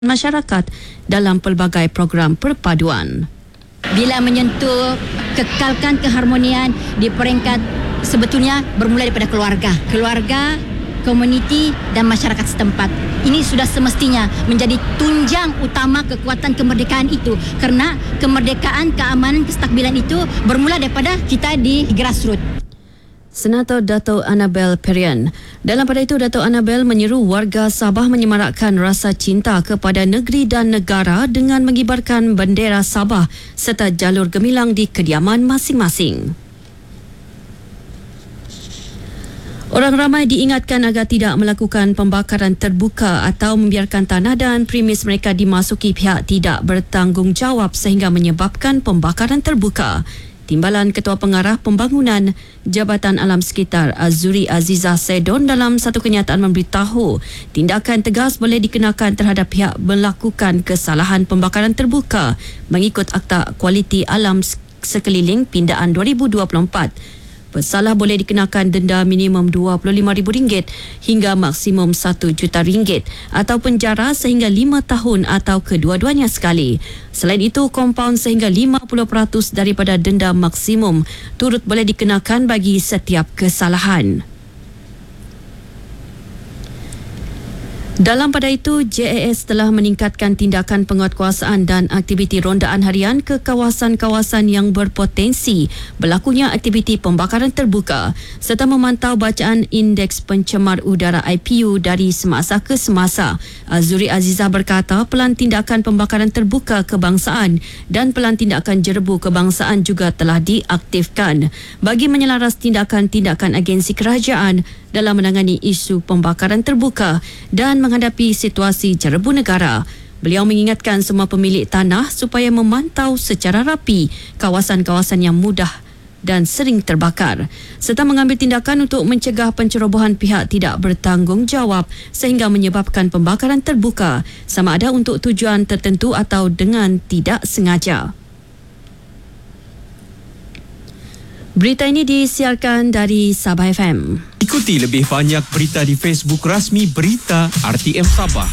masyarakat dalam pelbagai program perpaduan. Bila menyentuh kekalkan keharmonian di peringkat sebetulnya bermula daripada keluarga, komuniti dan masyarakat setempat. Ini sudah semestinya menjadi tunjang utama kekuatan kemerdekaan itu, kerana kemerdekaan, keamanan, kestakbilan itu bermula daripada kita di grassroots. Senator Dato' Annabel Perian. Dalam pada itu, Dato' Annabel menyeru warga Sabah menyemarakkan rasa cinta kepada negeri dan negara dengan mengibarkan bendera Sabah serta jalur gemilang di kediaman masing-masing. Orang ramai diingatkan agar tidak melakukan pembakaran terbuka atau membiarkan tanah dan premis mereka dimasuki pihak tidak bertanggungjawab sehingga menyebabkan pembakaran terbuka. Timbalan Ketua Pengarah Pembangunan Jabatan Alam Sekitar Azuri Azizah Sedon dalam satu kenyataan memberitahu tindakan tegas boleh dikenakan terhadap pihak melakukan kesalahan pembakaran terbuka mengikut Akta Kualiti Alam Sekeliling Pindaan 2024. Pesalah boleh dikenakan denda minimum RM25,000 hingga maksimum RM1 juta atau penjara sehingga 5 tahun atau kedua-duanya sekali. Selain itu, kompaun sehingga 50% daripada denda maksimum turut boleh dikenakan bagi setiap kesalahan. Dalam pada itu, JAS telah meningkatkan tindakan penguatkuasaan dan aktiviti rondaan harian ke kawasan-kawasan yang berpotensi berlakunya aktiviti pembakaran terbuka serta memantau bacaan Indeks Pencemar Udara IPU dari semasa ke semasa. Azuri Azizah berkata pelan tindakan pembakaran terbuka kebangsaan dan pelan tindakan jerebu kebangsaan juga telah diaktifkan bagi menyelaras tindakan-tindakan agensi kerajaan dalam menangani isu pembakaran terbuka dan menghadapi situasi jerebu negara. Beliau mengingatkan semua pemilik tanah supaya memantau secara rapi kawasan-kawasan yang mudah dan sering terbakar serta mengambil tindakan untuk mencegah pencerobohan pihak tidak bertanggungjawab sehingga menyebabkan pembakaran terbuka sama ada untuk tujuan tertentu atau dengan tidak sengaja. Berita ini disiarkan dari Sabah FM. Ikuti lebih banyak berita di Facebook rasmi Berita RTM Sabah.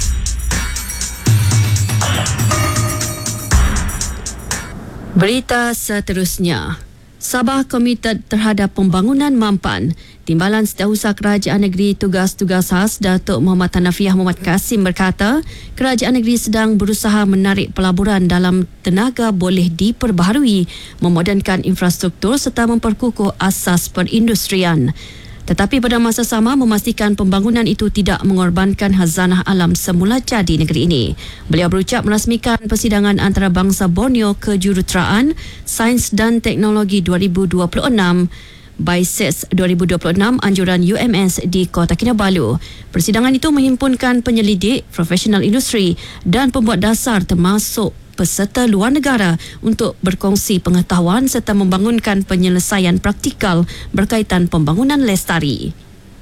Berita seterusnya. Sabah komited terhadap pembangunan mampan. Timbalan Setiausaha Kerajaan Negeri Tugas-Tugas Khas Datuk Muhammad Hanafiah Muhammad Kasim berkata, Kerajaan Negeri sedang berusaha menarik pelaburan dalam tenaga boleh diperbaharui, memodernkan infrastruktur serta memperkukuh asas perindustrian. Tetapi pada masa sama memastikan pembangunan itu tidak mengorbankan khazanah alam semula jadi negeri ini. Beliau berucap merasmikan persidangan antarabangsa Borneo Kejuruteraan Sains dan Teknologi 2026 BISES 2026 anjuran UMS di Kota Kinabalu. Persidangan itu menghimpunkan penyelidik, profesional industri dan pembuat dasar termasuk peserta luar negara untuk berkongsi pengetahuan serta membangunkan penyelesaian praktikal berkaitan pembangunan lestari.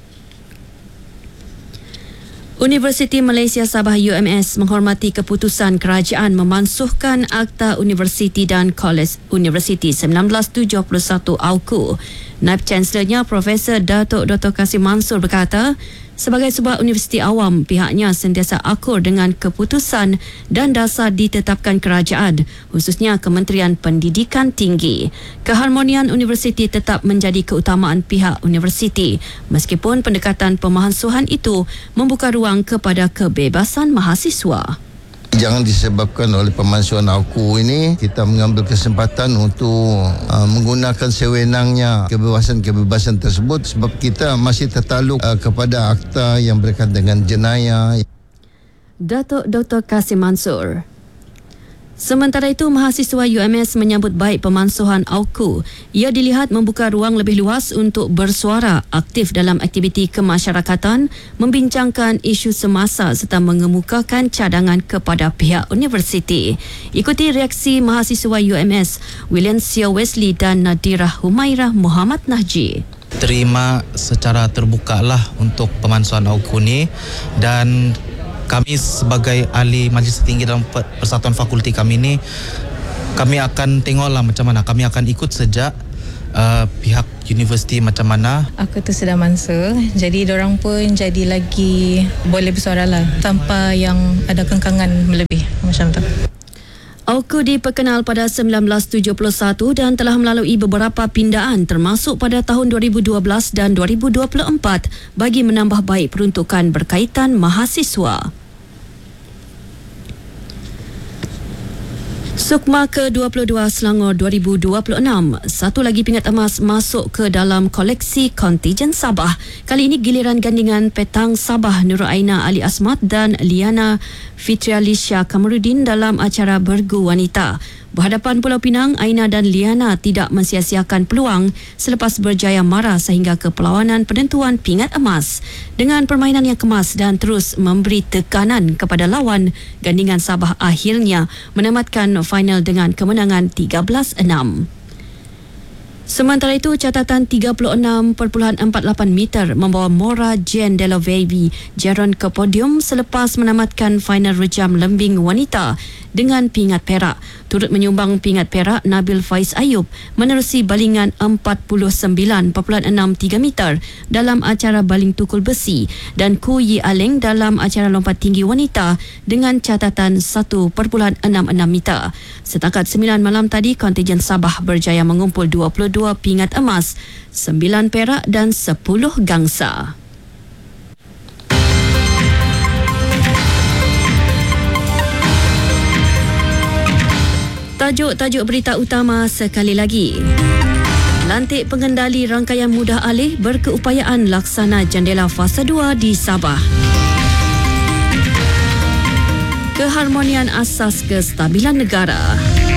Universiti Malaysia Sabah UMS menghormati keputusan kerajaan memansuhkan Akta Universiti dan Kolej Universiti 1971 AUKU. Naib Chancellornya Profesor Datuk Dr. Kasim Mansur berkata, sebagai sebuah universiti awam, pihaknya sentiasa akur dengan keputusan dan dasar ditetapkan kerajaan, khususnya Kementerian Pendidikan Tinggi. Keharmonian universiti tetap menjadi keutamaan pihak universiti, meskipun pendekatan pemansuhan itu membuka ruang kepada kebebasan mahasiswa. Jangan disebabkan oleh pemansuhan AUKU ini, kita mengambil kesempatan untuk menggunakan sewenangnya kebebasan-kebebasan tersebut sebab kita masih tertaluk kepada akta yang berkaitan dengan jenayah. Datuk Dr. Kasim Mansur. Sementara itu, mahasiswa UMS menyambut baik pemansuhan AUKU. Ia dilihat membuka ruang lebih luas untuk bersuara, aktif dalam aktiviti kemasyarakatan, membincangkan isu semasa serta mengemukakan cadangan kepada pihak universiti. Ikuti reaksi mahasiswa UMS William Sio Wesley dan Nadirah Humairah Muhammad Nahji. Terima secara terbuka lah untuk pemansuhan AUKU ni, dan kami sebagai ahli Majlis Tinggi dalam Persatuan Fakulti kami ni, kami akan tengoklah macam mana, kami akan ikut sejak pihak universiti macam mana. Aku tu sudah mangsa, jadi dorang pun jadi lagi boleh bersuara lah tanpa yang ada kengkangan melebih macam tu. AUKU diperkenal pada 1971 dan telah melalui beberapa pindaan termasuk pada tahun 2012 dan 2024 bagi menambah baik peruntukan berkaitan mahasiswa. Sukma ke-22 Selangor 2026. Satu lagi pingat emas masuk ke dalam koleksi kontijen Sabah. Kali ini giliran gandingan petang Sabah Nurul Aina Ali Asmat dan Liana Fitrialisha Kamarudin dalam acara Bergu Wanita. Berhadapan Pulau Pinang, Aina dan Liana tidak mensia-siakan peluang selepas berjaya mara sehingga ke perlawanan penentuan pingat emas. Dengan permainan yang kemas dan terus memberi tekanan kepada lawan, gandingan Sabah akhirnya menamatkan final dengan kemenangan 13-6. Sementara itu, catatan 36.48 meter membawa Mora Jen Delovevi Jaron ke podium selepas menamatkan final rejam lembing wanita dengan pingat perak. Turut menyumbang pingat perak, Nabil Faiz Ayub menerusi balingan 49.63 meter dalam acara baling tukul besi dan Ku Yi Aleng dalam acara lompat tinggi wanita dengan catatan 1.66 meter. Setakat 9 malam tadi, kontijen Sabah berjaya mengumpul 22 pingat emas, 9 perak dan 10 gangsa. Tajuk-tajuk berita utama sekali lagi. Lantik pengendali rangkaian mudah alih berkeupayaan laksana jendela fasa 2 di Sabah. Keharmonian asas kestabilan negara.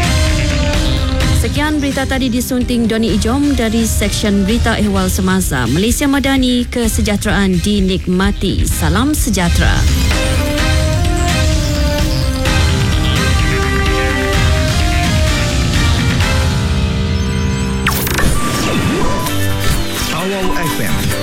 Sekian berita tadi disunting Doni Ijom dari Seksyen Berita Ehwal Semasa. Malaysia Madani, kesejahteraan dinikmati. Salam sejahtera.